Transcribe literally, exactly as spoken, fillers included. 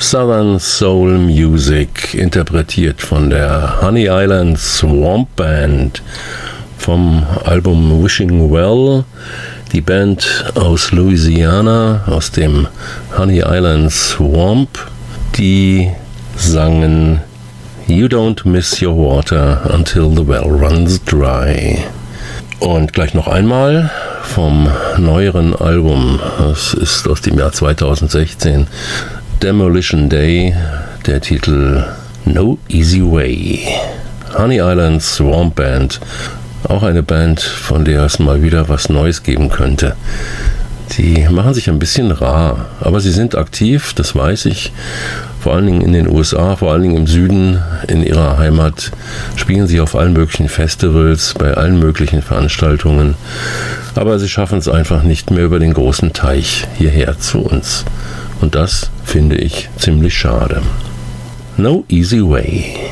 Southern Soul Music, interpretiert von der Honey Island Swamp Band vom Album Wishing Well. Die Band aus Louisiana, aus dem Honey Island Swamp, die sangen You Don't Miss Your Water Until the Well Runs Dry. Und gleich noch einmal vom neueren Album, das ist aus dem Jahr zweitausendsechzehn, Demolition Day, der Titel No Easy Way. Honey Island Swamp Band, auch eine Band, von der es mal wieder was Neues geben könnte. Die machen sich ein bisschen rar, aber sie sind aktiv, das weiß ich. Vor allen Dingen in den U S A, vor allen Dingen im Süden, in ihrer Heimat, spielen sie auf allen möglichen Festivals, bei allen möglichen Veranstaltungen. Aber sie schaffen es einfach nicht mehr über den großen Teich hierher zu uns. Und das finde ich ziemlich schade. No Easy Way.